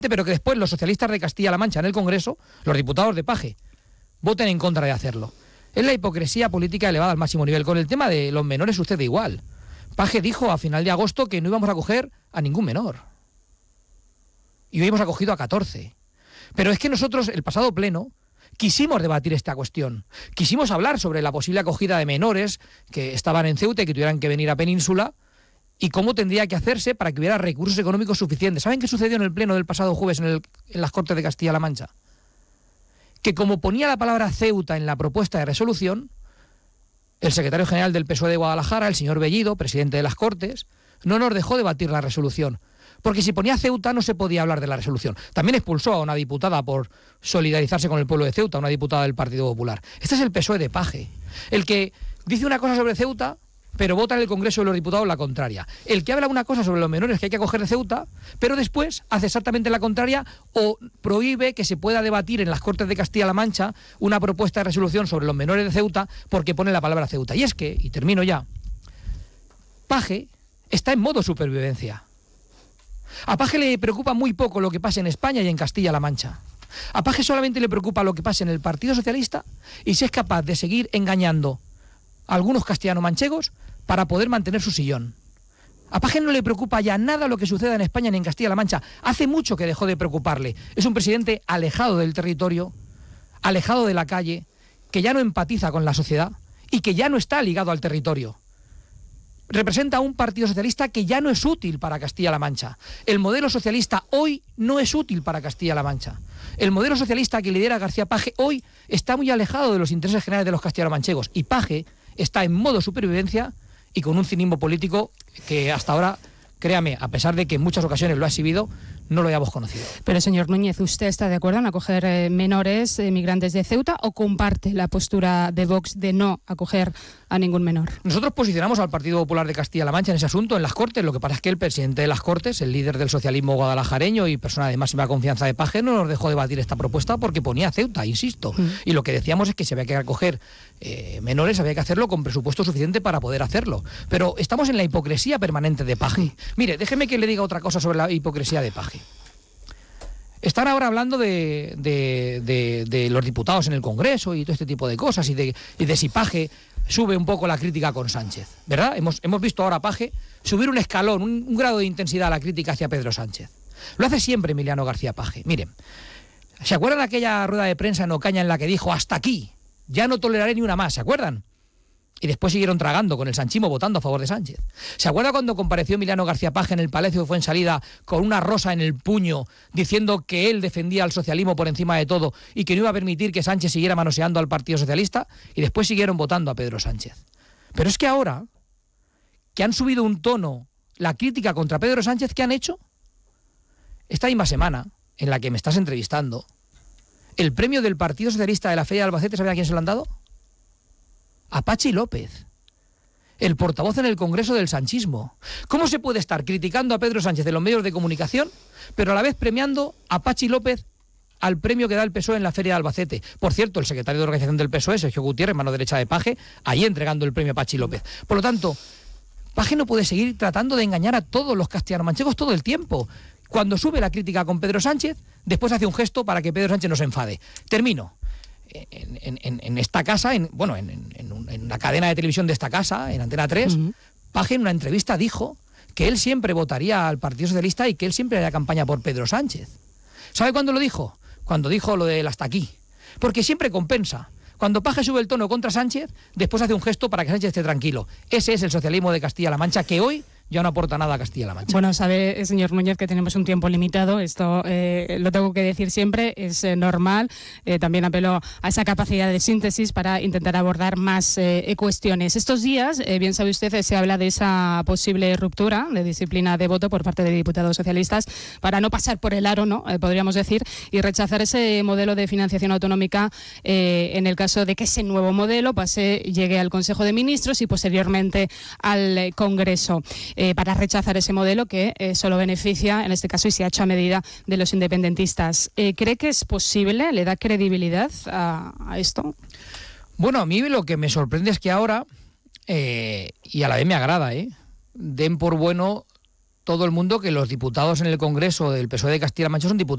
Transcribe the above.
pero que después los socialistas de Castilla-La Mancha en el Congreso, los diputados de Paje, voten en contra de hacerlo. Es la hipocresía política elevada al máximo nivel. Con el tema de los menores sucede igual. Paje dijo a final de agosto que no íbamos a acoger a ningún menor. Y hoy hemos acogido a 14. Pero es que nosotros, el pasado pleno, quisimos debatir esta cuestión. Quisimos hablar sobre la posible acogida de menores que estaban en Ceuta y que tuvieran que venir a Península y cómo tendría que hacerse para que hubiera recursos económicos suficientes. ¿Saben qué sucedió en el pleno del pasado jueves en las Cortes de Castilla-La Mancha? Que como ponía la palabra Ceuta en la propuesta de resolución, el secretario general del PSOE de Guadalajara, el señor Bellido, presidente de las Cortes, no nos dejó debatir la resolución. Porque si ponía Ceuta no se podía hablar de la resolución. También expulsó a una diputada por solidarizarse con el pueblo de Ceuta, una diputada del Partido Popular. Este es el PSOE de Paje, el que dice una cosa sobre Ceuta, pero vota en el Congreso de los Diputados la contraria. El que habla una cosa sobre los menores que hay que acoger de Ceuta, pero después hace exactamente la contraria o prohíbe que se pueda debatir en las Cortes de Castilla-La Mancha una propuesta de resolución sobre los menores de Ceuta porque pone la palabra Ceuta. Y es que, y termino ya, Paje está en modo supervivencia. A Paje le preocupa muy poco lo que pasa en España y en Castilla-La Mancha. A Paje solamente le preocupa lo que pasa en el Partido Socialista y si es capaz de seguir engañando a algunos castellano-manchegos para poder mantener su sillón. A Paje no le preocupa ya nada lo que suceda en España ni en Castilla-La Mancha. Hace mucho que dejó de preocuparle. Es un presidente alejado del territorio, alejado de la calle, que ya no empatiza con la sociedad y que ya no está ligado al territorio. Representa a un Partido Socialista que ya no es útil para Castilla-La Mancha. El modelo socialista hoy no es útil para Castilla-La Mancha. El modelo socialista que lidera García Paje hoy está muy alejado de los intereses generales de los castellano-manchegos. Y Paje está en modo supervivencia y con un cinismo político que hasta ahora, créame, a pesar de que en muchas ocasiones lo ha exhibido, no lo hayamos conocido. Pero, señor Núñez, ¿usted está de acuerdo en acoger menores migrantes de Ceuta o comparte la postura de Vox de no acoger a ningún menor? Nosotros posicionamos al Partido Popular de Castilla-La Mancha en ese asunto en las Cortes. Lo que pasa es que el presidente de las Cortes, el líder del socialismo guadalajareño y persona de máxima confianza de Paje, no nos dejó debatir esta propuesta porque ponía Ceuta, insisto. Y lo que decíamos es que si había que acoger menores, había que hacerlo con presupuesto suficiente para poder hacerlo. Pero estamos en la hipocresía permanente de Paje. Mire, déjeme que le diga otra cosa sobre la hipocresía de Paje. Están ahora hablando de los diputados en el Congreso y todo este tipo de cosas y de si Paje sube un poco la crítica con Sánchez, ¿verdad? Hemos visto ahora a Paje subir un escalón, un grado de intensidad a la crítica hacia Pedro Sánchez. Lo hace siempre Emiliano García Paje. Miren, ¿se acuerdan de aquella rueda de prensa en Ocaña en la que dijo hasta aquí, ya no toleraré ni una más? ¿Se acuerdan? Y después siguieron tragando con el sanchismo votando a favor de Sánchez. ¿Se acuerda cuando compareció Emiliano García Paje en el Palacio de Fuensalida con una rosa en el puño diciendo que él defendía al socialismo por encima de todo y que no iba a permitir que Sánchez siguiera manoseando al Partido Socialista? Y después siguieron votando a Pedro Sánchez. Pero es que ahora, que han subido un tono la crítica contra Pedro Sánchez, ¿qué han hecho? Esta misma semana, en la que me estás entrevistando, el premio del Partido Socialista de la Feria de Albacete, ¿saben a quién se lo han dado? A Pachi López, el portavoz en el Congreso del sanchismo. ¿Cómo se puede estar criticando a Pedro Sánchez en los medios de comunicación, pero a la vez premiando a Pachi López al premio que da el PSOE en la Feria de Albacete? Por cierto, el secretario de organización del PSOE, Sergio Gutiérrez, mano derecha de Paje, allí entregando el premio a Pachi López. Por lo tanto, Paje no puede seguir tratando de engañar a todos los castellano-manchegos todo el tiempo. Cuando sube la crítica con Pedro Sánchez, después hace un gesto para que Pedro Sánchez no se enfade. Termino. En esta casa, en la cadena de televisión de esta casa, en Antena 3, Paje en una entrevista dijo que él siempre votaría al Partido Socialista y que él siempre haría campaña por Pedro Sánchez. ¿Sabe cuándo lo dijo? Cuando dijo lo del hasta aquí. Porque siempre compensa. Cuando Paje sube el tono contra Sánchez, después hace un gesto para que Sánchez esté tranquilo. Ese es el socialismo de Castilla-La Mancha, que hoy ya no aporta nada a Castilla-La Mancha. Bueno, sabe, señor Núñez, que tenemos un tiempo limitado. Esto lo tengo que decir siempre, es normal. También apelo a esa capacidad de síntesis para intentar abordar más cuestiones. Estos días, bien sabe usted, se habla de esa posible ruptura de disciplina de voto por parte de diputados socialistas para no pasar por el aro, ¿no? Podríamos decir, y rechazar ese modelo de financiación autonómica en el caso de que ese nuevo modelo llegue al Consejo de Ministros y posteriormente al Congreso. Para rechazar ese modelo que solo beneficia, en este caso, y se ha hecho a medida de los independentistas. ¿Cree que es posible? ¿Le da credibilidad a esto? Bueno, a mí lo que me sorprende es que ahora, y a la vez me agrada, den por bueno todo el mundo que los diputados en el Congreso del PSOE de Castilla-La Mancha son diputados